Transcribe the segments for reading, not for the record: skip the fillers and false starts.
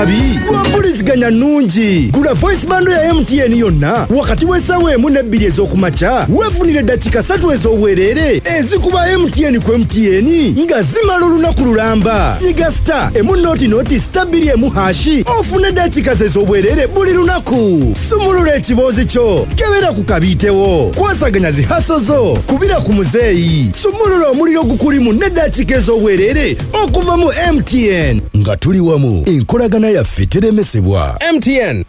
kabi lwampuliziganya nungi. Gula voice bando ya MTN yonna wakati w'essaawa emu n'ebbiri ez'okumakya weefunire eddakiika 3 ez'obwereere ezikuba MTN ku MTN nga zimala olunaku lulamba. Nyiga star emu nooti star 2 hashi ofune eddakiika ez'obwereere buli lunaku. Sumulula ekiboozi kyo kebera ku kabiitewo. Kwasaganya zihaso zo kubira ku muzeeyi. Sumulula omuliro gukulimu n'eddakiika ez'obwereere okuva mu MTN. Nga tuli wamu enkolagana yaffe teremesebwa. MTN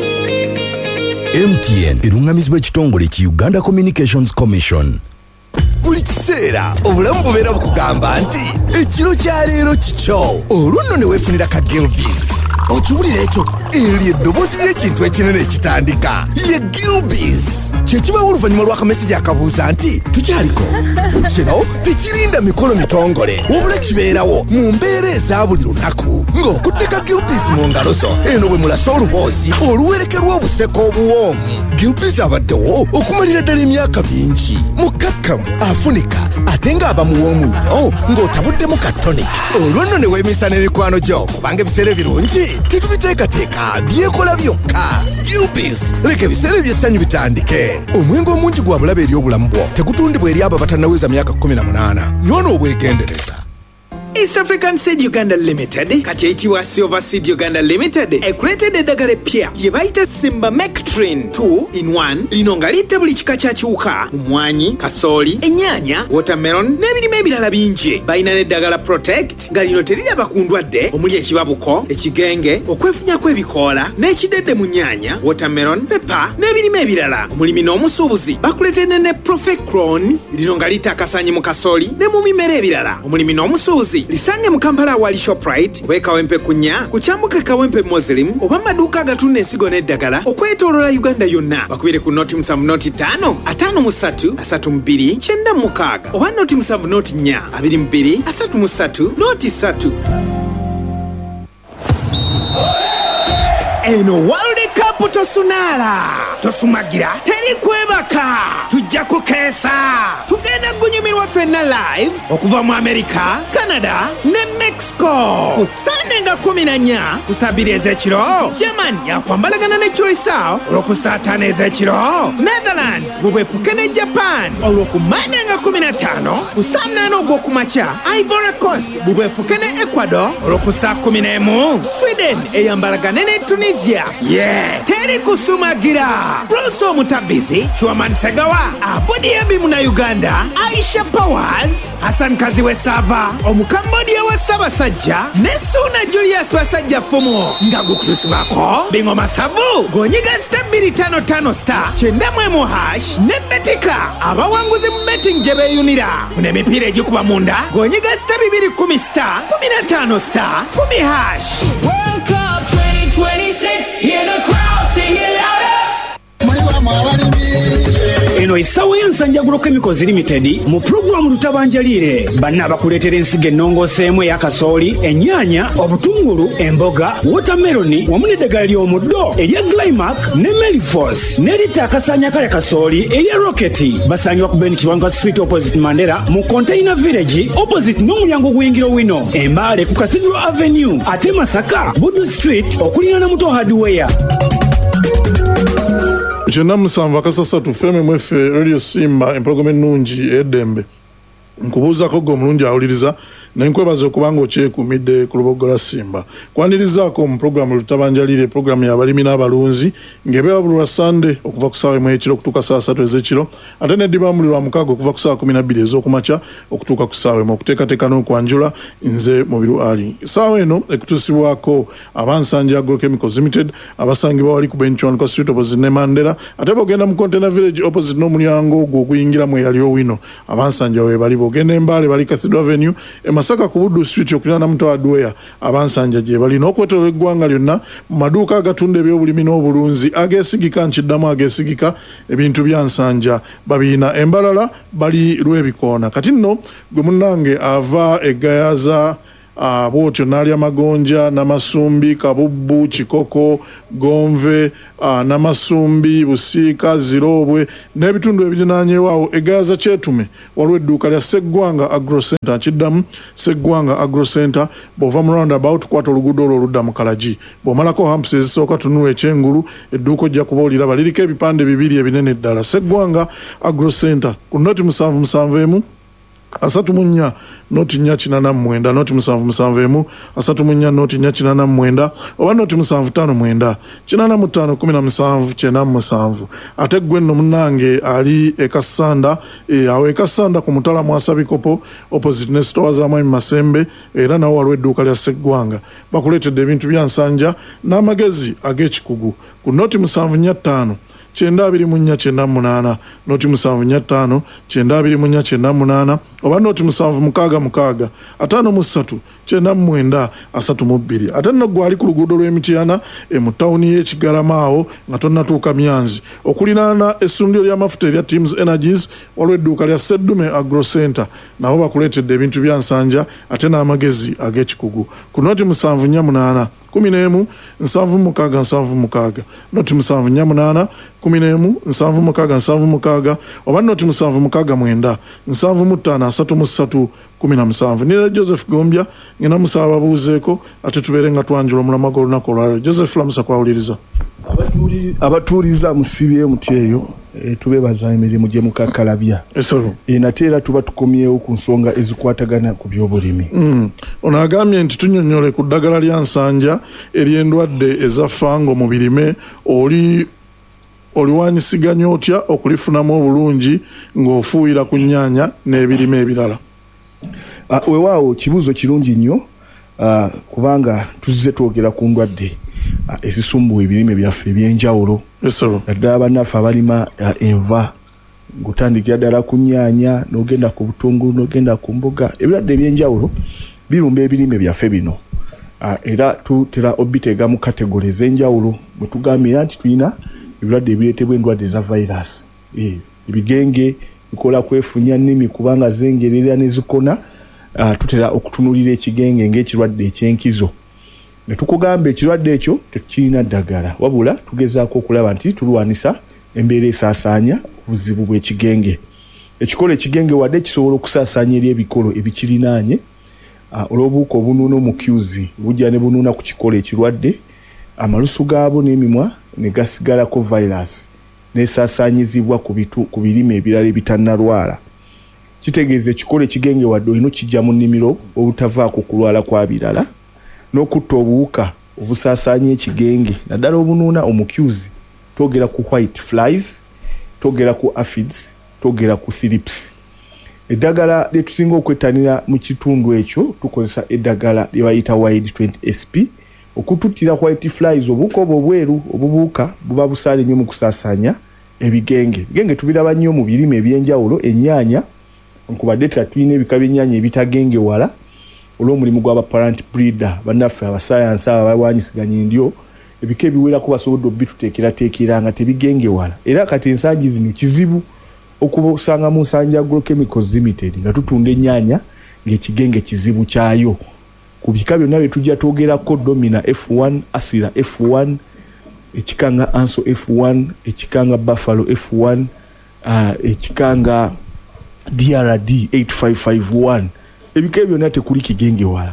erungamizibwa ekitongole ki Uganda Communications Commission. Buli kiseera obulamu bubeera bukugamba nti ekiro kya leero kikyo. Olwo ne weefunira ka Gilbis. Okiwulira ekyo eri eddoboozi ly'ekintu ekinene ekitandika ye Gilbis. Kyekibawo oluvannyuma lw'akamesejja akabuuza nti tukyaliko. Kino tekirinda mikolo mitongole wabula kibeerawo mu mbeera eza buli lunaku. Ng'okutte ka Gilbis mu ngalo zo eno bwe mulasa oluboozi oluwerekerwa obuseko obuwoomu. Gilbis abaddewo okumalira ddala emyaka mingi. Mukakkamu afunika ate ng'aba muwoomu nnyo ng'otabuddemu ka tonic. Olwo nno ne weemisa n'emikwano gyo kubanga ebiseera ebirungi tetubiteekateeka byekola byokka. Gilbis leka ebiseera eby'essanyu bitandike. Omwenge omungi gwa bulabe eri obulamu bwo tegutundibwa eri abo abatannaweza myaka 18. Nyono obwegendereza. East African Seed Uganda Limited kati eyitibwa Silver Seed Uganda Limited ekuleetedde eddagala eppya lye bayita Simba Mectrin 2-in-1 lino nga litta buli kika kya kiwuka mumwanyi, kasooli, ennyaanya, watermelon n'ebirime ebirala bingi. Balina n'eddagala Protect nga lino teriraba ku ndwadde omuli ekibabuko, ekigenge, okwefunyako ebikoola n'ekidedde mu nnyaanya, watermelon, pepper n'ebirime ebirala. Omulimi n'omusuubuzi bakuleetedde ne Profecron lino nga litta akasanyi mu kasooli ne mu bimera ebirala. Omulimi n'omusuubuzi lisange mu Kampala wali Shoprite oba Kawempe kunya ku kyambuka Kawempe Muslim oba maduuka agatunda ensigo n'eddagala okwetooloola Uganda yonna. Bakubire ku noti 7 noti 5 53 32 96 oba noti 7 noti 4 22 33 noti 3. Eno World Cup tosunaala tosumagira teri kwebaka tujja kukeesa tugenda gunyumirwa ffenna live okuva mu America, Canada ne Mexico ku Sunday nga 14 ku ssabiri ez'ekiro. Germany yakwambalagana ne Curacao olw'okusaataana ez'ekiro. Netherlands bubwefuke ne Japan olw'okumanya nga 15 ku saa 8 ogw'okumakya. Ivory Coast bubwefuke ne Ecuador olw'okusaa 11. Sweden eyambalagane ne Tunisia. Teri kusumagira. Bruce Omutabizi, Chwaman Segawa, Abudi Ebimu na Uganda, Aisha Powers, Hassan Kaziwe Sava, Omukambodia wa Sabasajja, Nesuna Julius Basajja Fumo, Ngagu Kutusibako, Bingo Masavu, Gonyiga star 255 star, Chendamwemu hash, Nebetika, Abawanguzi betting jebe yunira, Kunemipire Jikuba Munda, Gonyiga star 210 star, 15 star, 10 hash. World Cup 2026, hear the crowd sing it louder. Eno essawa y'Ensanjaguro Chemicals Limited mu programu lutabanjaliire banna abakuleetera ensigo ennongooseemu eya kasooli, ennyaanya, obutungulu, emboga, watermeloni wamu n'eddagala ly'omuddo erya Glymac ne Melifos n'eritta akasaanya kaya kasooli erya Rocket. Basangibwa ku Ben Kiwanga Street opposite Mandela mu Container Village opposite n'omulyango gw'ingiro wino. Embaale ku Cathedral Avenue ate Masaka Budu Street okuliraana Muto Hardware. Chena musanva kasasatu feme mwefe Radio Simba empologome nungi edembe nkubuuza ko gomulungi awuliriza nenkwebaza okubanga okyekumidde ku lubogola Simba kwanirizaako mu programu lutabanjalire programu y'abalimi n'abalunzi ng'ebeera buli lwa Sunday okuva ku ssaawa emu ekiro okutuuka ssaawa 3 ez'ekiro ate n'eddiba buli lwa mukaaga okuva ku ssaawa 12 ez'okumakya okutuuka ku ssaawa emu okuteekateeka n'okwanjula nze Mubiru Ali. Ssaawa eno ekutuusibwako abansanja Agrochemicals Limited abasangibwa wali ku Benchwan Street opposite ne Mandela ate bogenda mu Container Village opposite n'omulyango ogwo oguyingiramu eyali owino abansanja we bali bogenda Embaale bali Cathedral Avenue Masaka ku Budu Street okuliraana Muto Hardware abansanja gye bali n'okwetooloola eggwanga lyonna mu maduuka agatunda ebyobulimi n'obulunzi ageesigika nkiddamu ageesigika ebintu byansanja babiina Embalala bali Lwebikoona. Kati nno gwe munnange ava eggayaza bwotyo nalya magonja namasumbi kabubbu kikoko gonve namasumbi busiika zirobwe n'ebitundu ebirinaanyewaawo egaza kyetume waliwo edduuka lya Sseggwanga Agrocenter kiddamu Sseggwanga Agrocenter bw'ova mu roundabout kwata oluguudo olwo oludda mu Kalagi bw'omalako hamps ezisooka tunula ekyengulu edduuka ojja kuba oliraba liriko ebipande bibiri ebinene ddala Sseggwanga Agrocenter ku noti 771 34 noti 489 noti 771 34 noti 489 oba noti 759 85 17 ate gwe nno munnange ali ekasanda awo ekasanda ku mutala mwasabikopo opposite ne store z'amaanyi Masembe era nawo waliwo edduuka lya Sseggwanga bakuleetedde ebintu bya nsanja n'amagezi ag'ekikugu ku noti 745 92498 noti 745 92498 oba noti 766 53 939 ate nno gwali ku luguudo lw'Emityana mu ttawuni y'Ekigalamaawo nga tonnatuuka Myanzi okuliraana essundiro ly'amafuta erya Teams Energies waliwo edduuka lya Sseddume Agrocenter nabo bakuleetedde ebintu bya nsanja ate n'amagezi ag'ekikugu ku noti 748 11 766 noti 748 11 766 oba noti 769 753 17 nira Joseph Gombya ngena musaba babuuzeeko ate tubeere nga twanjula omulama gw'olunaku olwaleero Joseph lamusa kwawuliriza abatuuliza musibye muti eyo tubebaza emirimu gye mukakalabya nate era tuba tukomyewo ku nsonga ezikwatagana ku by'obulimi ono agambye nti tunnyonnyole ku ddagala lya nsanja ery'endwadde ezaffango mu birime oliwanyisiganya otya okulifunamu obulungi ng'ofuuyira ku nnyaanya n'ebirime ebirala weewaawo kibuuzo kirungi nnyo kubanga tuzze twogera ku ndwadde ezisumbuwa ebirime byaffe ebyenjawulo naddala bannaffe abalima enva ng'otandikira ddala ku nnyaanya n'ogenda ku butungulu n'ogenda ku mboga ebirwadde ebyenjawulo birumba ebirime byaffe bino era tutera obiteega mu kategole ez'enjawulo bwe tugambira nti tulina ebirwadde ebireetebwa endwadde za virus ebigenge bikola kwefunya nnimi kubanga zengerera ne zikona tutera okutunulira ekigenge ng'ekirwadde eky'enkizo ne tukugamba ekirwadde ekyo tekirina ddagala wabula tugezaako okulaba nti tulwanisa embeera esaasaanya obuzibu bw'ekigenge ekikolo ekigenge wadde kisobola okusaasaanya eri ebikolo ebikirinaanye olw'obuwuka obunuuna omukyuzi bujja ne bunuuna ku kikolo ekirwadde amalusu gaabo n'emimwa ne gasigalako virus n'esaasaanyizibwa ku birime ebirala ebitannalwala kitegeeza ekikolo ekigenge wadde olina kijja mu nnimiro obutavaako kulwala kwa birala n'okutta obuwuka obusaasaanya ekigenge naddala obunuuna omukyuzi twogera ku white flies twogera ku aphids twogera ku thrips eddagala lye tusinga okwettanira mu kitundu ekyo tukozesa eddagala lye bayita wide 20 sp okututtira white flies obuwuka obwo obweru obubuuka buba busaale nnyo mu kusaasaanya ebigenge tubiraba nnyo mu birime ebyenjawulo ennyaanya nkubadde tulina ebika by'ennyaanya ebitagengewala olw'omulimu gw'abaparent breeder bannaffe abasayansi abawanyisiganya endyo ebika ebiwerako basobodde obituteekerateekera nga tebigengewala era kati ensangi zino kizibu okubasanga mu nsanja Agrochemicals Limited nga tutunda ennyaanya ng'ekigenge kizibu kyayo ku bika byonna bye tujja twogerako Domina F1 Asira F1 ekikanga Anso F1 ekikanga Buffalo F1 ekikanga DRD 8551 ebika byonna tekuli kigengewala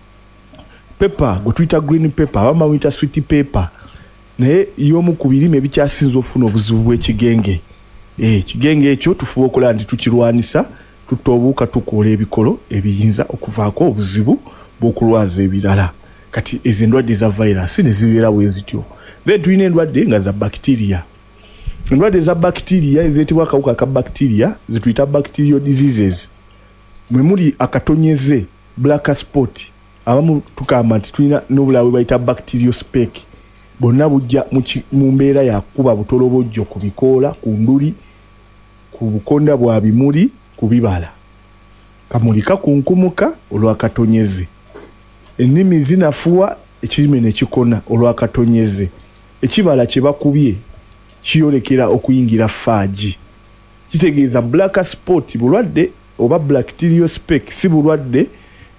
pepper gwe tuyita green pepper abama wita sweet pepper naye y'omu ku birime ebikyasinza ofuna obuzibu bw'ekigenge ekigenge ekyo tufuba okola nti tukirwanisa tutta obuwuka tukoola ebikolo ebiyinza okuvaako obuzibu bw'okulwaza ebirala kati ezo endwadde za virus ne zibeera bwe zityo then tulina endwadde nga za bacteria endwadde za bacteria ezeetebwa akawuka ka bacteria zetuyita bacterial diseases mwe muli akatonyeze black spot abamu tukamba nti tulina n'obulawe bayita bacterial speck bonna bujja mu mbeera yakuba butolobojjo ku bikoola ku nduli ku bukonda bwa bimuli ku bibala kamulika kunkumuka olwakatonyeze ennimi zinafuwa ekirime ne kikona olwakatonyeze ekibala kye bakubye kiyolekera okuyingira faaji kitegeeza black spot bulwadde oba bacterial speck si bulwadde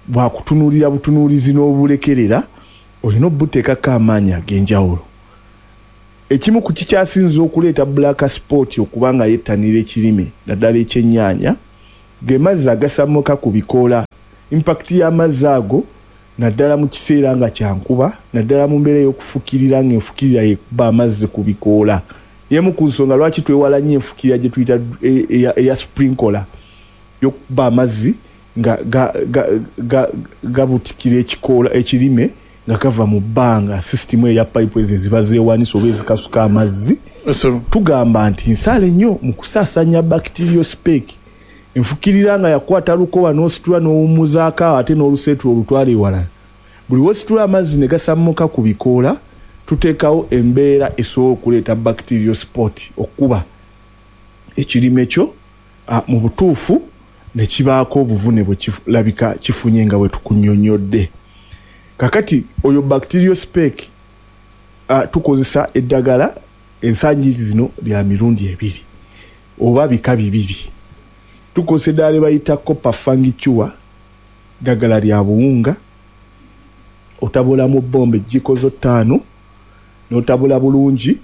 bwakutunuulira butunuulizi n'obulekerera olina obuteekako amaanyi ag'enjawulo. Ekimu ku kikyasinza okuleeta black sport okuba nga yettanira ekirime naddala ekyennyanja ge mazzi agasamuka ku bikoola. Impact y'amazzi ago naddala mu kiseera nga kyankuba naddala mu mbeera y'okufukirira ng'enfukirira yekuba amazzi ku bikoola. Yemu ku nsonga lwaki twewala nnyo enfukirira gye tuyita eya sprinkler y'okuba amazzi nga gabutikira ekikoola ekirime nga gava mu bbanga. Sisitimu eya pipe ezo ziba zeewanisa oba ezikasuka amazzi. Tugamba nti nsaale nnyo mu kusaasanya bacteriospec. Enfukirira nga yakwata lukoba n'ositula n'owummuzaako ate n'oluseetu olutwala ewala. Buli wositula amazzi ne gasammuka ku bikoola tuteekawo embeera esobola okuleeta bacteriosport okuba ekirime kyo mu butuufu ne kibaako obuvune bwe kirabika kifunye nga bwe tukunnyonnyodde. Kakati oyo bacteriospec tukozesa eddagala ensanjiri zino lya mirundi 2 oba bika 2. Tukozesa eddagala bayita copper fungicula, ddagala lya buwunga. Otabula mu bombe ejjikozo 5 n'otabula bulungi.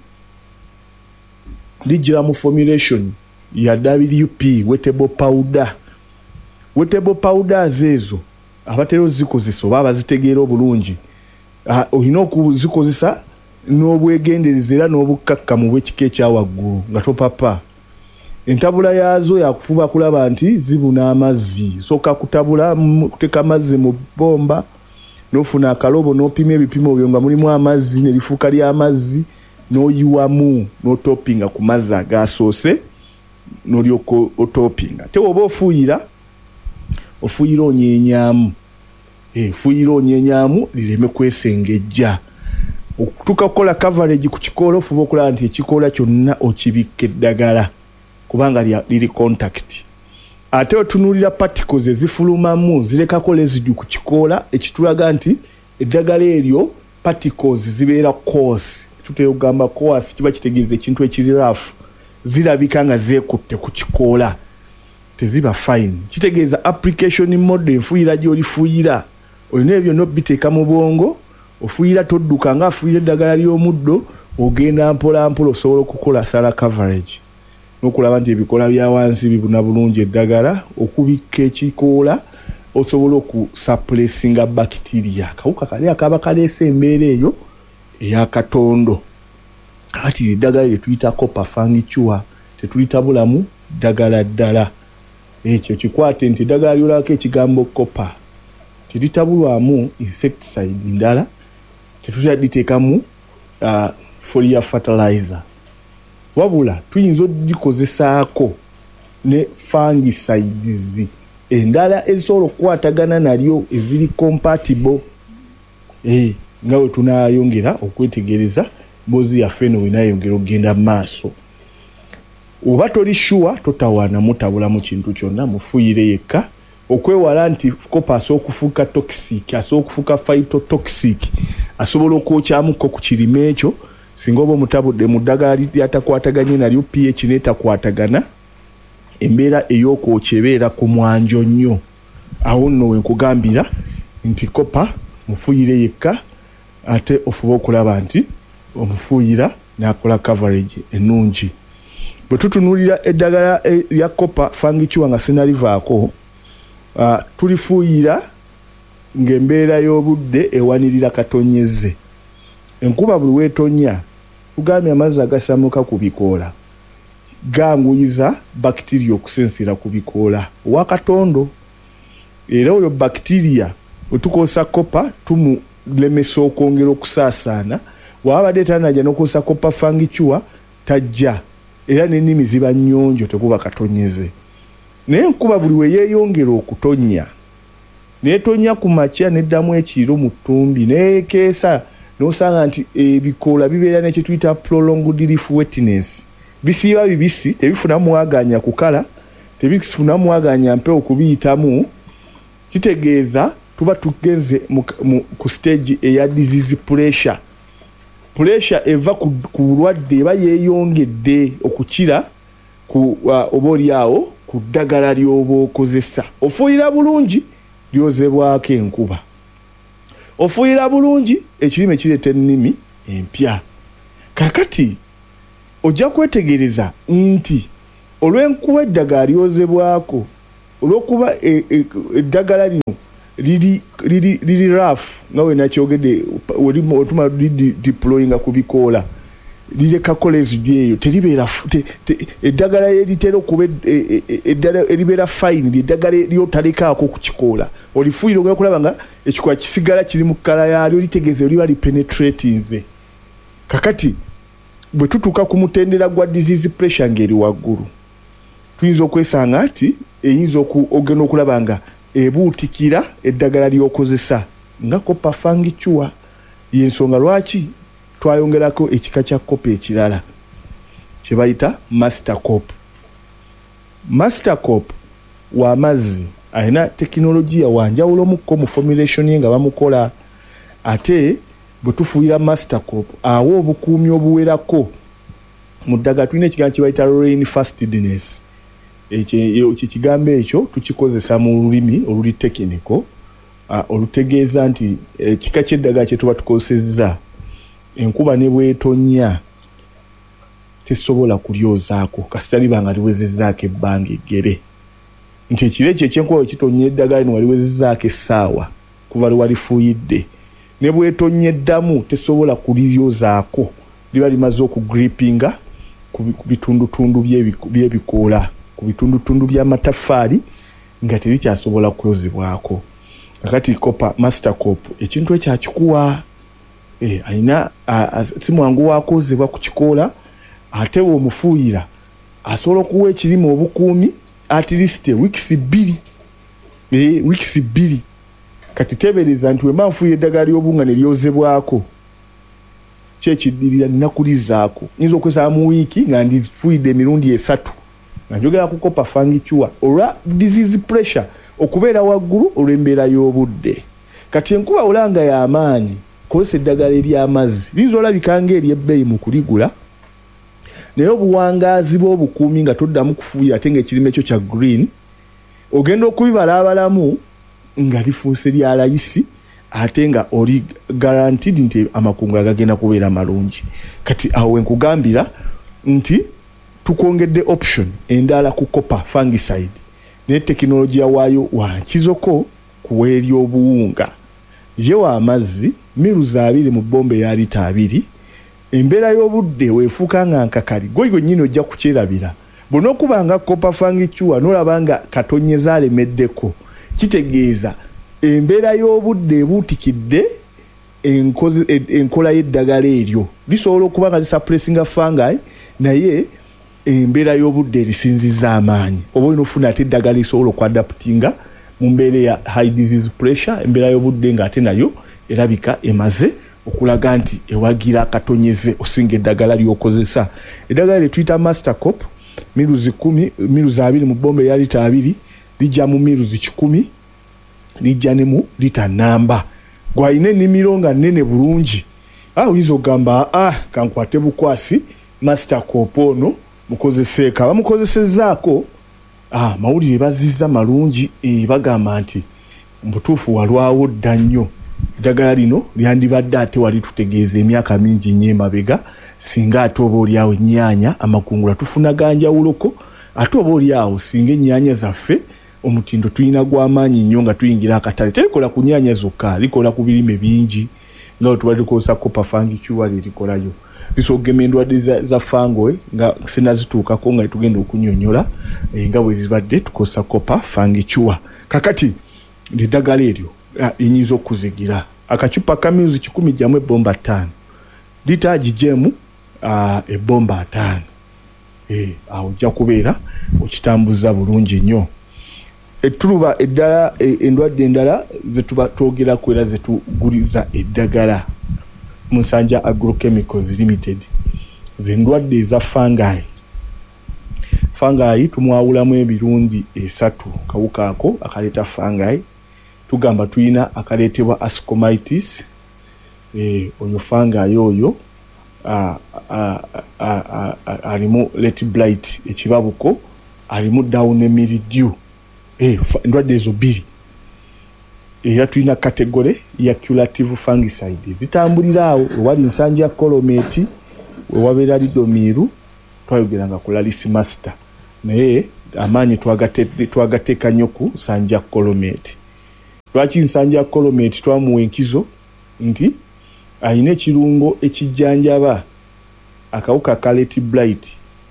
Lijira mu formulation ya WP wettable powder. Wettable powders ezo abatero zikozesa oba bazitegeera obulungi olina okuzikozesa n'obwegendereza era n'obukkakkamu bw'ekika ekyawaggulu nga topapa. Entabula yazo yakufuba kulaba nti zibuna amazzi. Soka kutabula kuteka amazzi mu bomba n'ofuna akalobo n'opima ebipimo byo nga mulimu amazzi ne lifuuka ly'amazzi n'oyiwamu n'otopinga ku mazzi agasoose n'olyoka otopinga. Te oba ofuuyira onyenyaamu. Fuuyira onyenyaamu lireme kwesengejja. Okutuuka kukola coverage ku kikoola ofuba okulaba nti ekikoola kyonna okibikka eddagala kubanga liri contact. Ate otunuulira particles ezifulumamu zirekako residue ku kikoola ekitulaga nti eddagala eryo particles zibeera coarse. Tutera okugamba coarse kiba kitegeeza ekintu ekiri rough. Zirabika nga zeekutte ku kikoola. Teziba fine. Kitegeeza application mode enfuuyira gy'olifuuyira. Olina ebyo n'obiteeka mu bwongo. Ofuuyira todduka nga afuuyira eddagala ly'omuddo ogenda mpola mpola osobola okukola thorough coverage. N'okulaba nti ebikoola bya wansi bibuna bulungi eddagala okubikka ekikoola osobola okusuppressinga bacteria. Kawuka kali akaba kaleese embeera eyo ey'akatondo. Kati eddagala lye tuyita copper fungicula tetuyita bulamu ddagala ddala. Ekyo kikwate nti eddagala lyolako ekigambo copper teritabulwamu insecticide ndala tetutera liteekamu foliar fertilizer. Wabula tuyinza ogikozesaako ne fungicides endala ezisobola okukwatagana nalyo eziri compatible. Nga we tunaayongera okwetegereza mbozi yaffe eno wenaayongera okugenda mu maaso. Oba toli sure totawaana mutabula mu kintu kyonna mufuuyire yekka okwewala nti copper asobola okufuuka toxic, asobola okufuuka phytotoxic, asobola okwokyamuko ku kirime ekyo singa oba omutabudde mu ddagala lyatakwataganye nalyo pH n'etakwatagana embeera ey'okwokya ebeera ku mwanjo nnyo. Awo nno we nkugambira nti copper mufuuyire yekka ate ofuba okulaba nti omufuuyira n'akola coverage ennungi. Bwe tutunuulira eddagala lya copper fungicula nga sinalivaako tulifuuyira ng'embeera y'obudde ewanirira katonyeze. Enkuba buli weetonya tugambye amazzi agasamuka ku bikoola ganguyiza bacteria okusensera ku bikoola wakatondo. Era oyo bacteria wetukozesa copper tumulemesa okwongera okusaasaana. Wabadde tanajja n'okozesa copper fungicula tajja. Era n'ennimi ziba nnyonjo tekuba katonyeze. Naye enkuba buli we yeeyongera okutonnya n'etonya ku makya n'eddamu ekiro mu ttumbi n'ekeesa n'osanga nti ebikoola bibeera n'ekituyita prolonged leaf wetness. Bisiiba bibisi tebifuna mwaganya kukala tebifuna mwaganya mpewo kubiyitamu. Kitegeeza tuba tugenze ku stage eya disease pressure. Pressure eva ku bulwadde eba yeeyongedde okukira ku oba oliawo ku ddagala ly'oba okozesa. Ofuuyira bulungi lyozebwako enkuba. Ofuuyira bulungi ekirime kireeta ennimi empya. Kakati ojja kwetegereza nti olw'enkuba eddagala lyozebwako olw'okuba eddagala lino liri rough nga we nakyogedde otuma deployinga ku bikoola lireka kolezidde eyo teribeera eddagala eritera okuba eribeera fine lyeddagala lyotalekaako ku kikoola olifuuyira ogenda kulaba nga ekikoola kisigala kiri mu kkala yaalyo litegeeza liba lipenetratinze. Kakati bwe tutuuka ku mutendera gwa disease pressure ng'eri waggulu tuyinza okwesanga nti eyinza ogenda okulaba nga ebuutikira eddagala ly'okozesa nga copper fungitua. Y'ensonga lwaki twayongerako ekika kya kopa ekirala kye bayita master cop. Master cop w'amazzi alina tekinologiya wanjawulomukko mu formulation ye nga bamukola ate bwe tufuuyira master cop awo obukuumi obuwerako mu ddagala tulina ekigambo kye bayita rain fastedness. Ekigambo ekyo tukikozesa mu lulimi oluli tekiniko olutegeeza nti ekika ky'eddagala kye tuba tukozesezza enkuba ne bwetonya tesobola kulyozaako kasita liba nga liwezezzaako ebbanga eggere nti ekiro ekyo ekyenkuba ekitonya eddagala lino waliwezezzaako essaawa kuva lwalifuuyidde ne bwetonya eddamu tesobola kuliryozaako liba limaze okugrippinga ku bitundutundu by'ebikoola ku bitundutundu by'amataffaali nga terikyasobola kuyozebwako. Kakati kopa master cop ekintu ekyakikuwa alina si mwangu wakozebwa ku kikoola ate omufuuyira asobola okuwa ekirime obukuumi at least weeks 2. Kati tebereza nti wemba nfuuye eddagala ly'obunga ne lyozebwako kyekiddirira nnakulizaako nyinza okwesaba mu wiiki nga ndifuuyidde emirundi 3 nga njogera ku copper fungitua olwa disease pressure okubeera waggulu olw'embeera y'obudde. Kati enkuba olanga y'amaanyi kozesa eddagala ery'amazzi liyinza olabika ng'ery'ebbeeyi mu kuligula naye obuwangaazi bw'obukuumi nga toddamu kufuuyira ate ng'ekirime ekyo kya green ogenda okubibalaabalamu nga lifuuse lya layisi ate nga oli guaranteed nti amakungula gagenda kubeera malungi. Kati awo nkugambira nti tukwongedde option endala ku copper fungicide ne tekinologiya waayo wankizoko kuweerya obuwunga ye w'amazzi miruzi 2 mu bbomba eya lita 2. Embeera y'obudde weefuuka nga nkakali gwe nnyini ojja kukyerabira bw'onookuba nga copper fungitua n'olaba nga katonyeza alemeddeko kitegeeza embeera y'obudde ebuutikidde enkola y'eddagala eryo lisobola okuba nga lisuppressinga fungi naye embeera y'obudde erisinziza amaanyi oba olina ofuna ate eddagala lisobola okuadaputinga mu mbeera ya high disease pressure embeera y'obudde nga ate nayo erabika emaze okulaga nti ewagira akatonyeze osinga eddagala ly'okozesa. Eddagala lye tuyita master cop miruzi 2 mu bbomba eya lita 2 lijja mu miruzi 10 lijja ne mu lita namba gwalina ennimiro nga nnene bulungi oyinza okugamba kankwate bukwasi master cop ono mukozeseeka bamukozesezzaako mawulire bazizza malungi bagamba nti mbutuufu walwawo dda nnyo eddagala lino lyandibadde ate wali tutegeeza emyaka mingi nnyo emabega singa ate oba oliawo ennyaanya amakungula tufuna ganjawuloko ate oba oliawo singa ennyaanya zaffe omutindo tulina gw'amaanyi nnyo nga tuyingira akatale terikola ku nnyaanya zokka likola ku birime bingi nga tuba tukozesa copper fungitua lirikolayo lisogema endwadde za fangoe nga sinazituukako nga tugenda okunyonyola nga bwe zibadde tukozesa copper fungitua. Kakati eddagala eryo enyinza okuzigira akacupa kamyuzi 10 jamu ebbomba 5 lita gijemu ebbomba 5 awo ojja kubeera okitambuza bulungi nnyo. Etuluba eddala endwadde endala zetuba twogerako era zetuguliza eddagala Musanja Agrochemicals Limited zendwadde eza fungi tumwawulamu ebirundi 3 kawuka ako akaleeta fungi tugamba tuyina akaleetebwa ascomitis oyo fungi oyo alimu let blight ekibabuko alimu down mildew endwadde ezo 2 era tulina kategore ya curative fungicide zitambulira awo wali nsanja colomate wewabera lidomiru twayogeranga ku Laris Master naye amaanyi twagateeka nnyo ku nsanja colomate. Lwaki nsanja colomate twamuwa enkizo nti ayina ekirungo ekijjanjaba akawuka ka Leti Blight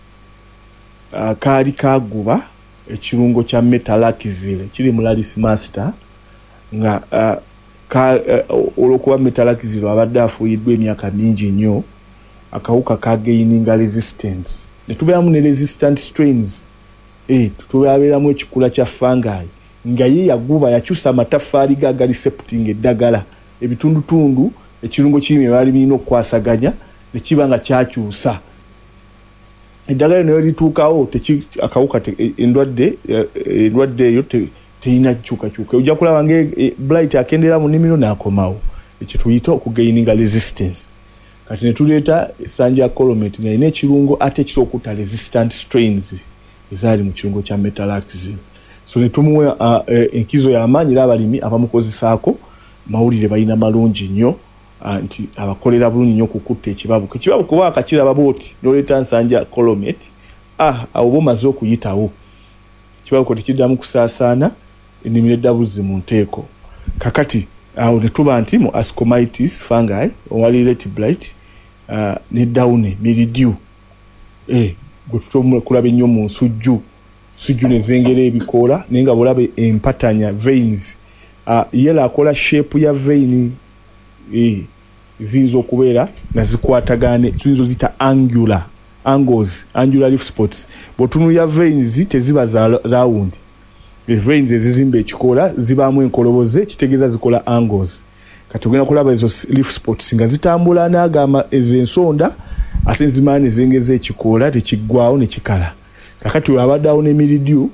kaali kaguba ekirungo kya metalaxyl kiri mu Laris Master nga olwokuba metalaxyl abadde afuuyiddwa emyaka mingi nnyo akawuka kagaininga resistance ne tubeeramu ne resistant strains tubeeramu ekikula kya fungi nga ye yaguba yakyusa amataffaali gagali septing eddagala ebitundutundu ekirungo kirime baali birina okukwasaganya ne kiba nga kyakyusa eddagala nayo lituukawo akawuka endwadde eyo teyina kyukakyuka ojja kulaba nga Blight akendera mu nnimiro n'akomawo ekyo tuyita okugaininga resistance. Kati ne tuleeta ensanja colomate nga yina ekirungo ate kisobola okutta resistant strains ezaali mu kirungo kya metalaxyl. So ne tumuwa enkizo y'amaanyi era abalimi abamukozesaako mawulire balina malungi nnyo nti abakolera bulungi nnyo okukutta ekibabuko. Ekibabuko waakakiraba booti n'oleeta nsanja colomate awo bomaze okuyitawo ekibabuko tekiddamu kusaasaana ennimiro eddabuzi mu nteeko. Kakati awo ne tuba nti mu ascomyces fungi owali Leti Blight ne dawune mildew gwe tukulaba ennyo mu nsujju ne zengera ebikoola naye nga bw'olaba empatanya veins yera akola shape ya vein ziyinza okubeera nga zikwatagane tuyinza zita angles angular leaf spots bw'otunulira veins teziba za round veins ezizimba ekikoola zibaamu enkoloboze kitegeeza zikola angles. Kati ogenda kulaba ezo leaf spots nga zitambula n'agamba ezo ensonda ate nzimala ne zengeza ekikoola tekiggwawo ne kikala. Kakati waba dawune mildew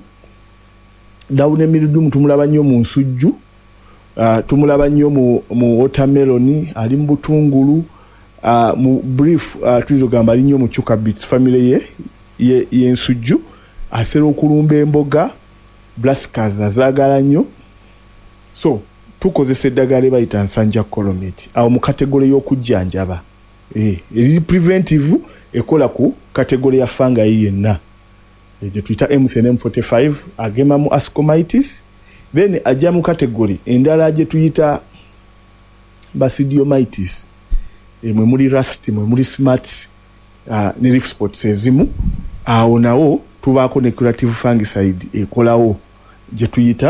tumulaba nnyo mu nsujju tumulaba nnyo mu watermelon ali mu butungulu mu brief tuyinza ogamba ali nnyo mu cucumber beets family y'ensujju asera okulumba emboga brassicas azaagala nnyo. So tukozesa eddagala bayita nsanja colomate awo mu kategole y'okujjanjaba eri preventive ekola ku kategole ya fungi yenna gye tuyita M30 M45 agema mu ascomyces then ajja mu kategole endala gye tuyita basidiomyces mwe muli rust mwe muli smarts ne leaf spots ezimu awo nawo tubaako ne curative fungicide ekolawo gye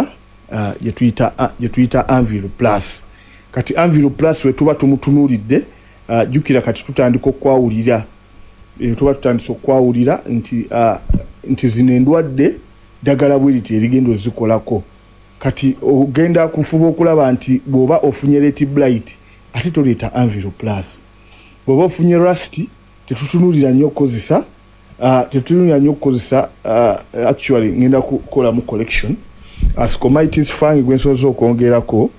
tuyita Anvil Plus. Kati Anvil Plus we tuba tumutunuulidde jukira kati tutandika okwawulira nti zino endwadde ddagala bw'eriti erigenda ozikolako. Kati ogenda kufuba okulaba nti bw'oba ofunye Leti Blight ate toleeta Anvil Plus. Bw'oba ofunye rust tetutunuulira nnyo okukozesa actually ngenda kukola mu collection ascomyces fungi gwensoza okwongerako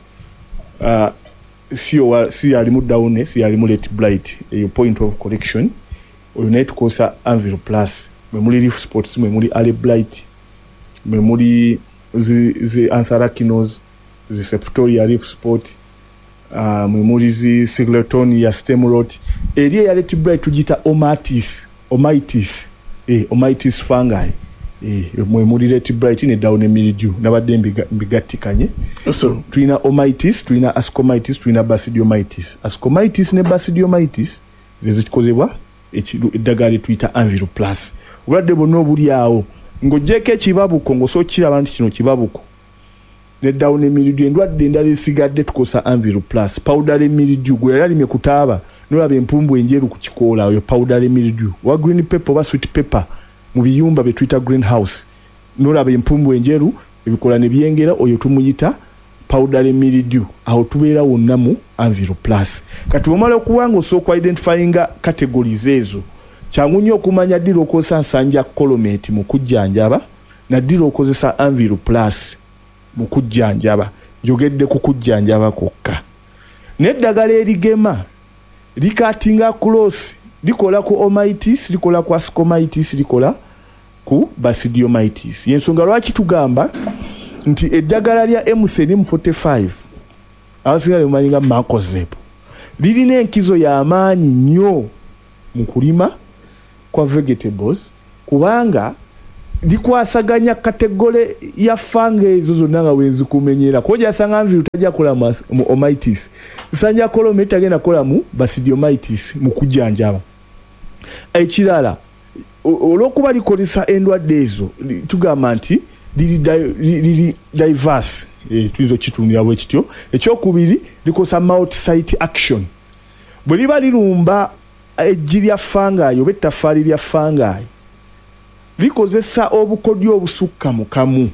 si yalimu dawune si yalimu Leti Blight eyo point of collection oyo naye tukozesa Anvil Plus mwe muli leaf spots mwe muli ale blight mwe muli zi anthracnose zi septoria leaf spot mwe muli zi Sigletonia stem rot eri ya Leti Blight tugita omitis fungi mwe muli Leti Blight ne dawune mildew nabadde mbigattikanye. So tulina omitis tulina ascomyces tulina basidiomyces. Ascomyces ne basidiomyces ze zikozebwa eddagala tuyita Anvil Plus. Obulwadde bwonna obuli awo ng'oggyeko ekibabuko ng'osookiraba nti kino kibabuko ne dawune mildew endwadde endala esigadde tukozesa Anvil Plus. Powder mildew gwe yalalimye kutaaba n'olaba empumbu enjeru ku kikoola oyo powder mildew wa green pepper oba sweet pepper mu biyumba bye tuyita greenhouse n'olaba empumbu enjeru ebikola ne byengera oyo tumuyita powder mildew awo tubeera wonna mu Anvil Plus. Kati bw'omala okuba ng'osooka identifyinga categories ezo kyangu nnyo okumanya ddira okozesa nsanja colomate mu kujjanjaba na ddira okozesa Anvil Plus mu kujjanjaba. Njogedde ku kujjanjaba kwokka. N'eddagala erigema likatinga across likola ku omitis likola ku ascomyces likola ku basidiomyces. Yensonga lwaki tugamba nti eddagala lya M30 M45 abasinga limumanyi nga Mancozeb lirina enkizo y'amaanyi nnyo mu kulima kwa vegetables kubanga likwasaganya kategole ya fanga ezo zonna nga wenzikumenyera kojasanga nviru tajja kola mu omitis nsanja kolometi agenda kola mu basidiomitis mu kujjanjaba ekirala olwokuba likozesa endwadde ezo tugamba nti liri diverse tuyinza okitundira bwe kityo ekyokubiri likosa multi-site action bwe liba lirumba eggi lya fangayi oba ettaffaali lya fangayi likozesa obukodyo obusukka mu kamu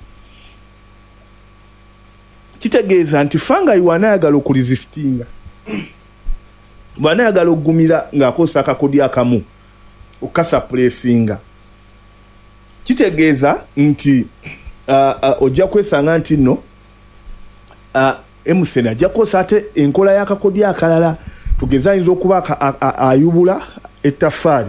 kitegeeza nti fangayi wanayagala okulisistinga wanayagala okugumira ng'akozesa akakodyo akamu okasapulesinga kitegeeza nti ojja kwesanga nti nno emusene ajja kukosa ate enkola y'akakodyo akalala tugeza ayinza okuba ayubula ettaffaali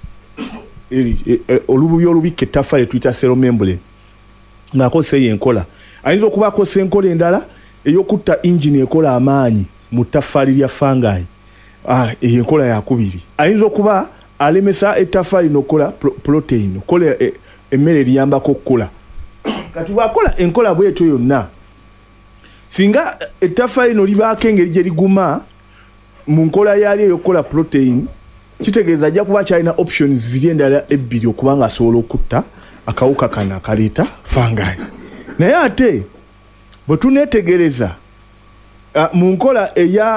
olubuye olubikka ettaffaali tuyita seromembule ng'akozesa eyo enkola ayinza okuba akozesa enkola endala ey'okutta ingini ekola amaanyi mu ttaffaali lya fangayi eyo enkola yakubiri ayinza okuba alemesa ettaffaali n'okola protein okola emmere eriyambako okukula kati bw'akola enkola bwetyo yonna singa ettaffaali lino libaako engeri gye liguma mu nkola yali ey'okukola protein kitegeeza ajja kuba kyalina options ziri endala ebbiri okuba nga asobola okutta akawuka kano akaleeta fangayi naye ate bwe tuneetegereza mu nkola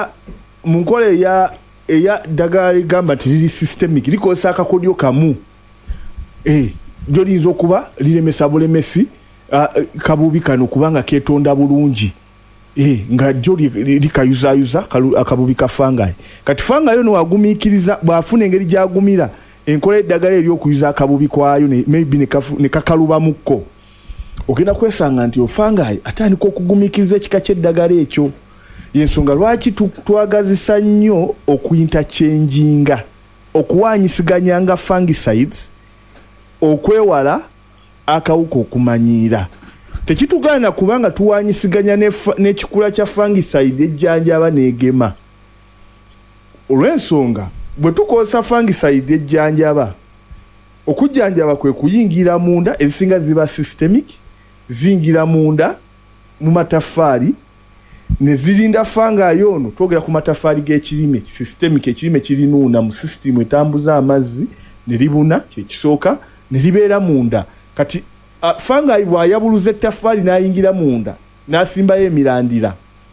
eya ddagala ligamba nti liri systemic likozesa akakodyo kamu lyo liyinza okuba lilemesa bulemesi kabubi kano kubanga keetonda bulungi nga jjo likayuzayuza akabubi ka fangayi kati fangayi ono wagumiikiriza bw'afuna engeri gy'agumira enkola eddagala ery'okuyuza akabubi kwayo maybe ne kakalubamukko ogenda kwesanga nti ofangayi atandika okugumiikiriza ekika ky'eddagala ekyo yensonga lwaki twagazisa nnyo okuyintakyengingga okuwanyisiganyanga fungicides okwewala akawuka okumanyiira tekitugaana kubanga tuwanyisiganya n'ekikula kya fungicide ejjanjaba n'egema olw'ensonga bwe tukozesa fungicide ejjanjaba okujjanjaba kwe kuyingira munda ezisinga ziba systemic ziyingira munda mu mataffaali ne zirinda fangayi ono twogera ku mataffaali g'ekirime systemic ekirime kirinuuna mu sisitimu etambuza amazzi ne libuna kyekisooka ne libeera munda kati fangayi bw'ayabuluza ettaffaali n'ayingira munda n'asimbayo emirandira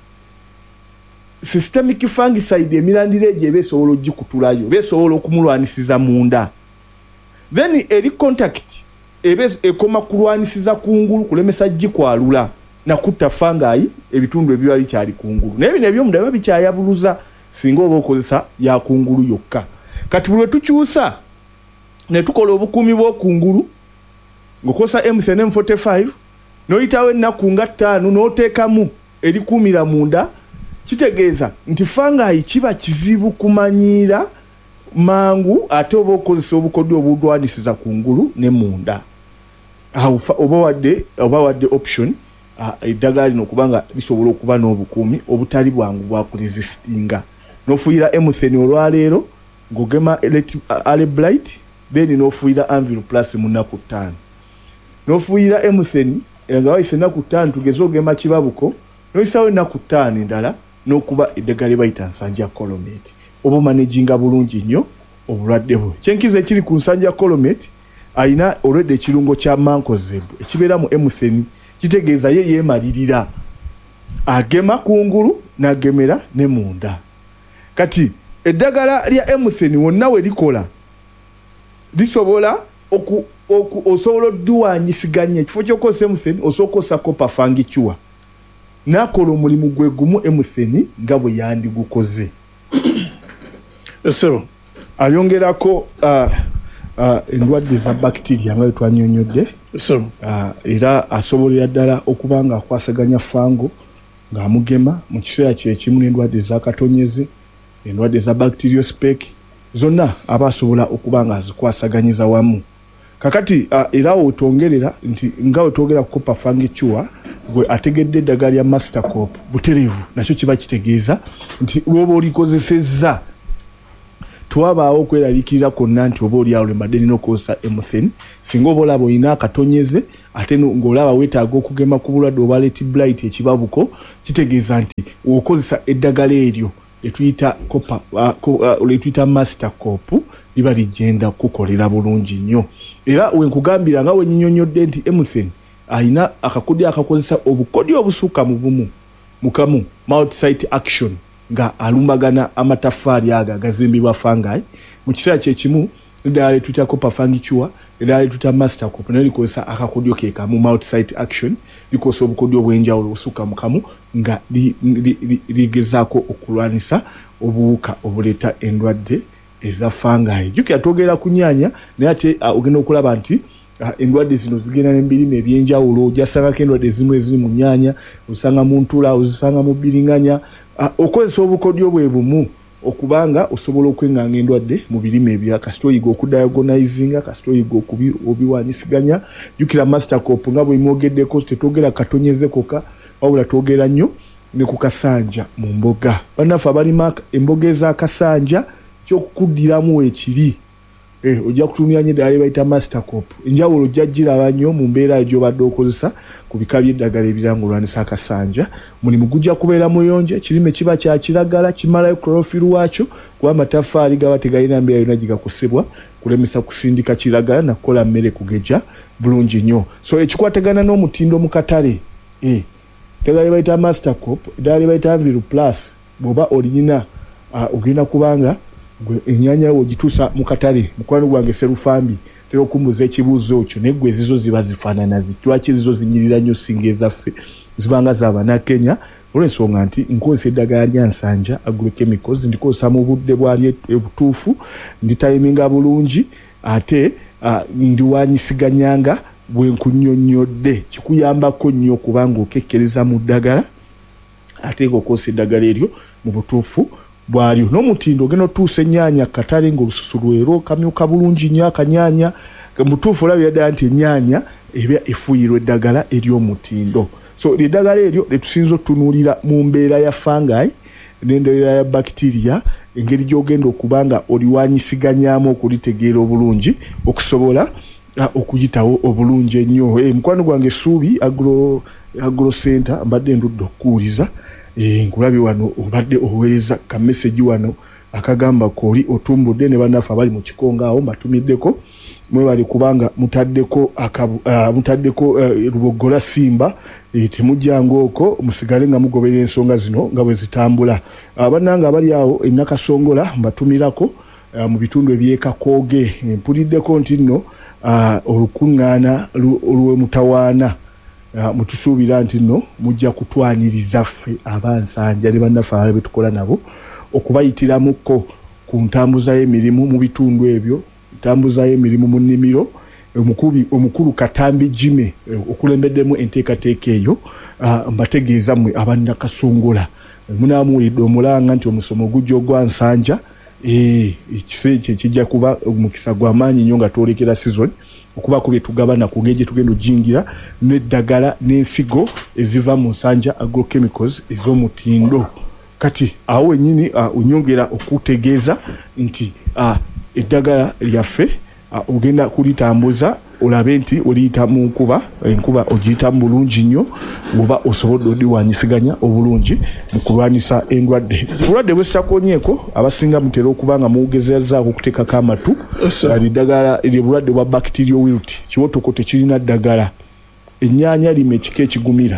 systemic fungicide emirandira egyo eba esobola ogikutulayo eba esobola okumulwanisiza munda then eri contact eba ekoma kulwanisiza kungulu kulemesa gikwalula nakutta fangayi ebitundu ebiba bikyali kungulu naye bino ebyomunda biba bikyayabuluza singa oba okozesa ya kungulu yokka kati bwe tukyusa ne tukola obukuumi bw'okungulu ng'okozesa M10 M45 n'oyitawo ennaku nga 5 n'oteekamu erikuumira munda kitegeeza nti fangayi kiba kizibu kumanyiira mangu ate oba okozesa obukodyo obudwanisiza kungulu ne munda oba wadde option eddagala lino kubanga lisobola okuba n'obukuumi obutali bwangu bwa kuresistinga n'ofuuyira M10 olwaleero ng'ogema Alebright then n'ofuuyira Anvil Plus mu nnaku 5 n'ofuuyira M10 nga wayise ennaku 5 tugeze ogema kibabuko n'oyisawo ennaku 5 endala n'okuba eddagala bayita nsanja colomate oba managinga bulungi nnyo obulwadde bwe kyenkiza ekiri ku nsanja colomate ayina already ekirungo kya Mancozeb ekibeera mu M10 kitegeeza ye yeemalirira agema kungulu n'agemera ne munda kati eddagala lya M10 wonna we likola lisobola osobola odduwanyisiganya ekifo ky'okozesa M10 osobola okukozesa copper fungicide n'akola omulimu gwe gumu M10 nga bwe yandigukoze esebo ayongerako endwadde za bacteria nga twanyonyodde era asobolera ddala okuba nga akwasaganya fango ng'amugema mu kiseera kyekimu n'endwadde zakatonyeze endwadde za bacteriospec zonna aba asobola okuba nga azikwasaganyiza wamu kakati era wetwongerera nti nga wetwogera ku copper fungicide gwe ategedde eddagala lya Mastercorp butereevu nakyo kiba kitegeeza nti lwoba olikozesezza twabaawo okweraliikirira kwonna nti oba oli awo lembadde nina okukozesa emuthene singa oba olaba olina akatonyeze ate ng'olaba weetaaga okugema ku bulwadde oba leti blight ekibabuko kitegeeza nti okozesa eddagala eryo letuyita Mastercorp liba lijjenda kukolera bulungi nnyo era wenkugambira nga wenyinyonyodde nti emuthene ayina akakodyo akakozesa obukodyo obusukka mu bumu mukamu multi-site action nga alumbagana amataffaali aga gazimbibwa fungi mu kiseera kyekimu eddagala letuyita copper fungichua eddagala letuyita Mastercorp naye likozesa akakodyo ke kamu multi-site action likozesa obukodyo obw'enjawulo obusukka mu kamu nga ligezaako okulwanisa obuwuka obuleeta endwadde eza fungi jjukira twogera ku nnyaanya naye ate ogenda okulaba nti endwadde zino zigenda n'ebirime ebyenjawulo ojasangako endwadde ezimu eziri mu nnyaanya osanga mu ntula ozisanga mu bbiringanya okozesa obukodyo bwe bumu okubanga osobola okwenganga endwadde mu birime ebya kasita oyiga okudiagonizinga kasita oyiga obiwanyisiganya jjukira Mastercorp nga bwe mwogeddeko tetwogera katonyeze koka wabula twogera nnyo ne ku kasanja mu mboga bannaffe abalima emboga ez'akasanja kyokukuddiramu ekiri ojja kutumya nnyo eddagala bayita Mastercorp enjawulo ojja giraba nnyo mu mbeera gy'obadde okozesa ku bika by'eddagala ebiranga olwanisa akasanja mulimu gujja kubeera muyonje ekirime kiba kya kiragala kimalayo chlorophyll waakyo kuba amataffaali gaba tegalina mbeera yonna gigakosebwa kulemesa kusindika kiragala nakukola mmere kugeja bulungi nnyo so ekikwatagana n'omutindo mu katale eddagala bayita Mastercorp eddagala bayita Enviru Plus bw'oba olina ogenda kubanga gwe ennyanya ogituusa mu katale mukwano gwange Serufambi tera okumbuza ekibuuzo ekyo naye gwe ezizo ziba zifaanana lwaki ezizo zinyirira nnyo singa ezaffe zibanga z'Abannakenya olw'ensonga nti nkozesa eddagala lya nsanja agrochemicals ndikozesa mu budde bwali obutuufu nditayiminga bulungi ate ndiwanyisiganyanga bwe nkunnyonnyodde kikuyambako nnyo kubanga okekkereza mu ddagala ate ng'okozesa eddagala eryo mu butuufu bwalyo n'omutindo ogenda otuusa ennyaanya katale ng'olususu lwero kamyuka bulungi nnyo akanyaanya mutuufu olabira ddala nti ennyaanya eba efuuyirwa eddagala ery'omutindo so eddagala eryo lyetusinza otunuulira mu mbeera ya fungi n'endoera ya bacteria engeri gy'ogenda okuba nga oliwanyisiganyamu okulitegeera obulungi okusobola okuyitawo obulungi ennyo mukwano gwange Suubi agro center mbadde ndudde okuwuliza nkulabi wano obadde oweereza ka message wano akagamba koli otumbudde ne bannaffe abali mu kikonga awo mbatumiddeko mwe bali kubanga mutaddeko Lubogola Simba temujjanga okwo musigale nga mugobera ensonga zino nga bwe zitambula bannanga abali awo Nakasongola mbatumirako mu bitundu ebyekakooge mpuliddeko nti nno olukuŋŋaana olw'emutawaana mutusuubira nti nno mujja kutwaniriza ffe abansanja ne bannaffe abalala betukola nabo okubayitiramuko ku ntambuza y'emirimu mu bitundu ebyo ntambuza y'emirimu mu nnimiro omukulu Katambi Jime okulembeddemu enteekateeka eyo mbategeeza mmwe Nakasongola munaamuwulidde omulanga nti omusomo gujja ogwa nsanja ekiseera ekyo kijja kuba omukisa gw'amaanyi nnyo nga twolekera season okuba ku bye tugabana ku ngeri gye tugenda ojingira n'eddagala n'ensigo eziva mu nsanja agrochemicals ez'omutindo kati awo wennyini onyongera okutegeeza nti eddagala lyaffe ogenda kulitambuza olabe nti oliyita mu enkuba ogiyitamu bulungi nnyo bw'oba osobodde odiwanyisiganya obulungi mu kulwanisa endwadde obulwadde bwesitakonyeeko abasinga mutera okuba nga mugezezaako okuteekako amatu eddagala eryobulwadde bwa bacterial wilt kiwotoko tekirina ddagala ennyaanya lima ekika ekigumira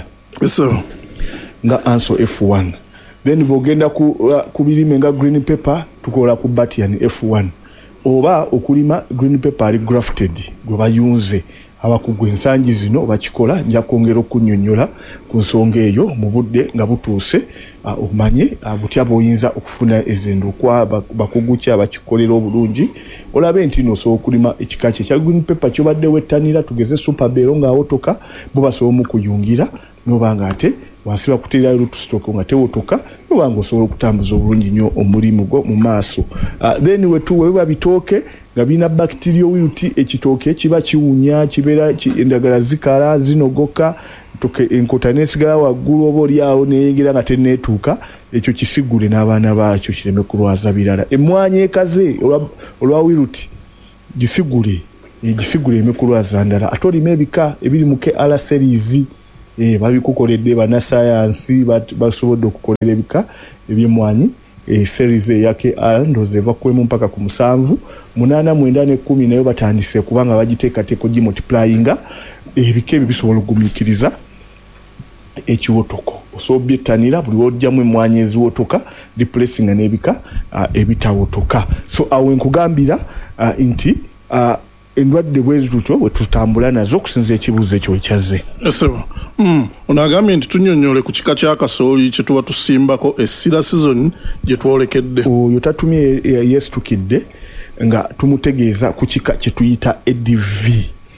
nga anso F1 then bw'ogenda ku birime nga green pepper tukola ku Batian F1 oba okulima green pepper ali grafted gwe bayunze abakugwa ensangi zino bakikola nja kwongera okunnyonnyola ku nsonga eyo mu budde nga butuuse omanye butya bw'oyinza okufuna ezendukwa bakugu ki abakikolera obulungi olabe nti noosobola okulima ekika kye ekya green pepper kyobadde wettanira tugeze super bero ng'awotoka bo basobola okuyungira nobanga ate wansi bakuteerayo rootstock nga tewotoka nobanga osobola okutambuza obulungi nnyo omulimu gwo mu maaso then wetuwewa bitooke nga bina bacterial wilt ekitooke kiba kiwunya kibeera endagala zikala zinogoka enkota nesigala waggulu oba olyawo neyingira nga teneetuuka ekyo kisigule n'abaana baakyo kireme kulwaza birala. Emmwanyi ekaze olwa wiruti gisigule emikulwaza ndala. Ate olima ebika ebiri mu KR series babikukoledde bannasayansi basobodde okukolera ebika eby'emmwanyi series ya KR ndoze eva kwemu mpaka ku 7 8 9 ne 10 nayo batandise kubanga bagiteekateeka gimultiplyinga ebika ebyo bisobola okugumikiriza ekiwotoko. Osobyetanira buli wojjamu emmwanyi eziwotoka replacing n'ebika ebitawotoka. So awo nkugambira nti endwadde bwezi tutyo bwe tutambula nazo okusinza ekibuuzo ekyo ekyaze. Esebo. Onagambye nti tunnyonnyole ku kika kya kasooli kye tuba tusimbako essira season gye twolekedde. Oyo tatumye yeesitukidde nga tumutegeeza ku kika kye tuyita ADV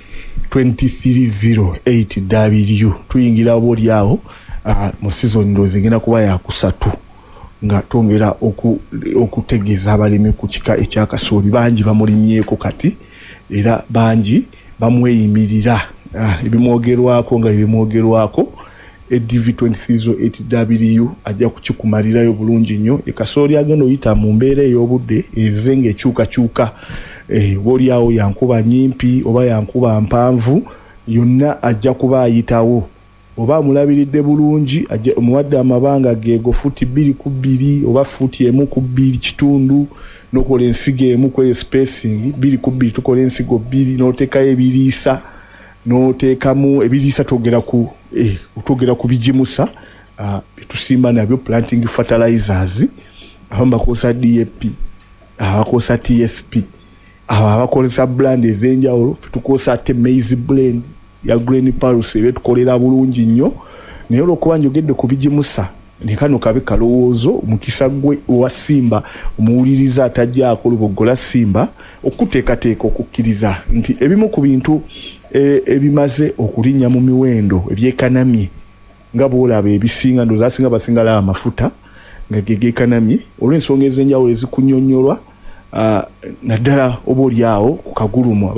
2308W. Tuyingira oboolyawo mu season ndoozi egenda kuba yakusatu nga twongera okutegeeza abalimi ku kika ekya kasooli. Bangi bamulimyeko kati era bangi bamweyimirira ebimwogerwako nga ebimwogerwako. ADV 2308W ajja kukikumalirayo bulungi nnyo. Kasooli agenda oyita mu mbeera ey'obudde ezenga ekyukakyuka oboolyawo yankuba nyimpi oba yankuba mpanvu yonna ajja kuba ayitawo. Oba amulabiridde bulungi omuwadde amabanga geego futi 2 oba futi 1 kitundu nokola ensigo emu kweyo spacing 2 tukola ensigo 2 n'oteekayo ebiriisa n'oteekamu ebiriisa togera ku bijimusa tusimba nabyo planting fertilizers. Abamu bakozesa DAP, abakozesa TSP, abakozesa blend ez'enjawulo. Tukozesa ate maize blend ya Green Pulse ebetukolera bulungi nnyo. Naye olwokuba njogedde ku bijimusa ne kano kabe kalowoozo mukisa gwe owa Simba omuwuliriza atajjaako lubogola Simba okuteekateeka okukkiriza nti ebimu ku bintu ebimaze okulinnya mu miwendo ebyekanamye nga bwolaba ebisinga ndoozi asinga basingala amafuta nga gegekanamye olw'ensonga ez'enjawulo ezikunyonnyolwa naddala oba olyawo ku kagulumu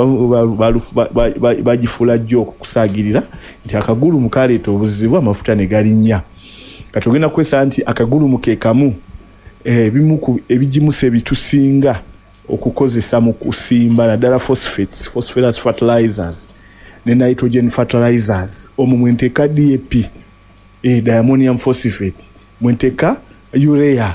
bagifuula jjo okusaagirira nti akagulumu kaleeta obuzibu amafuta ne galinnya. Kati ogenda kwesa nti akagulumu ke kamu ebimu ku ebijimusa ebitusinga okukozesa mu kusimba naddala phosphorus fertilizers ne nitrogen fertilizers. Omwo mwenteeka DAP diammonium phosphate, mwenteeka urea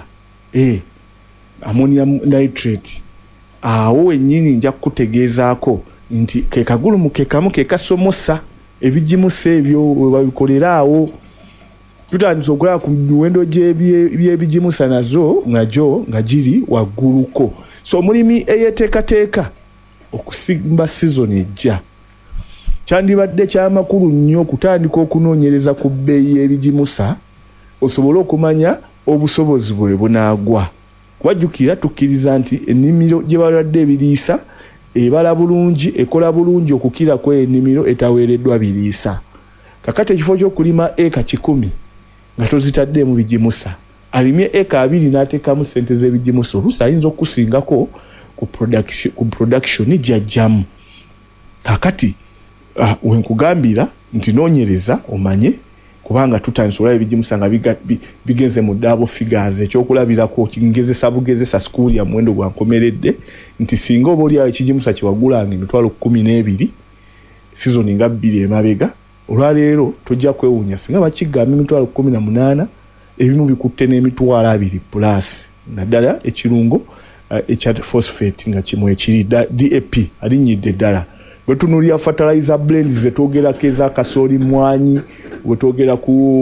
ammonium nitrate. Awo wennyini nja kukutegeezaako nti ke kagulumu ke kamu ke kasomosa ebijimusa ebyo we babikolera awo. Tutandise okulaba ku miwendo by'ebijimusa nazo nga giri wagguluko. So omulimi eyeteekateeka okusimba season ejja kyandibadde ky'amakulu nnyo okutandika okunoonyereza ku bbeeyi y'ebijimusa osobole okumanya obusobozi bwe bunaagwa. Wajjukira tukkiriza nti ennimiro gye balwadde ebiriisa ebala bulungi ekola bulungi okukira kw'ennimiro etaweereddwa biriisa. Kakati ekifo ky'okulima eka 100 nga tozitadde mu bijimusa alimye eka 2 n'ateekamu ssente z'ebijimusa oluusi ayinza okusingako ku production gy'ajjamu. Kakati wenkugambira nti noonyereza omanye kubanga tutandise olaba ebijimusa nga bigenze mu double figures ekyokulabirako kingezesa bugezesa school ya muwendo gwankomeredde nti singa oba olyawo ekijimusa kiwagulanga $12,000 season nga 2 emabega olwaleero tojja kwewuunya singa bakigamba $18,000 ebimu bikutte n'emitwalo 2+ naddala ekirungo ekya phosphate nga kimu ekiri DAP alinyidde ddala. Bwe tunuulira fertilizer blends zetwogerako eza kasooli mwanyi bwe twogera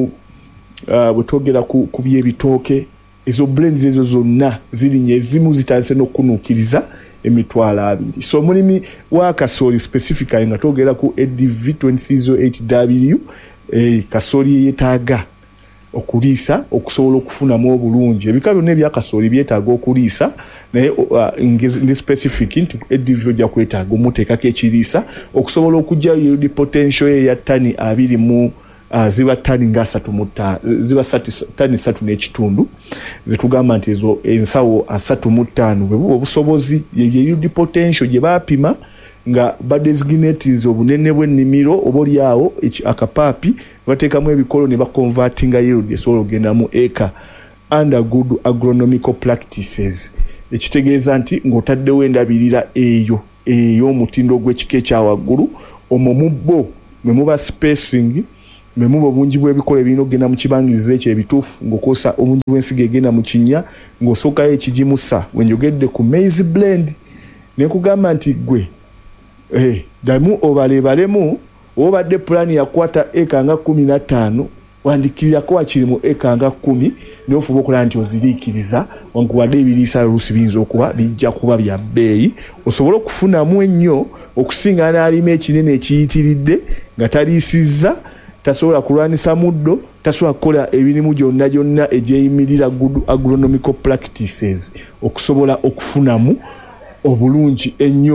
ku by'ebitooke ezo blends ezo zonna zirinya ezimu zitandise n'okunuukiriza $2,000. So mulimi wa kasooli specifically nga twogera ku ADV 2308W kasooli yeetaaga okuliisa okusobola okufunamu obulungi. Ebika byonna ebya kasooli byetaaga okuliisa naye ndi specific nti ADV ojja kwetaaga omuteekako ekiriisa okusobola okujja yield potential ya ttani 20 mu ziba ttani nga 3 ziba ttani 3.5 zetugamba nti ezo ensawo 3.5 bwe buba obusobozi yield potential gye baapima nga badesignates obunene bw'ennimiro oboli awo akapaapi bateekamu ebikolo ne baconvertinga yield esobola ogenda mu eka under good agronomical practices. Ekitegeeza nti ng'otaddewo endabirira eyo ey'omutindo gw'ekika ekya waggulu omwo mubbo mwe muba spacing mwe muba obungi bw'ebikola ebirina okugenda mu kibangiriza ekyo ebituufu ng'okozesa obungi bw'ensigo egenda mu kinnya ng'osookayo ekigimusa wenjogedde ku maize blend ne nkugamba nti gwe damu obalebalemu obadde pulaani yakwata eka nga 15 wandikirirako wakiri mu eka nga 10 n'ofuba okulaba nti oziriikiriza wankuwadde ebiriisa oluusi biyinza okuba bijja kuba bya bbeeyi osobole okufunamu ennyo okusinga n'alima ekinene ekiyitiridde nga taliisizza tasobola kulwanisa muddo tasobola kukola emirimu gyonna egyeyimirira good agronomical practices okusobola okufunamu obulungi ennyo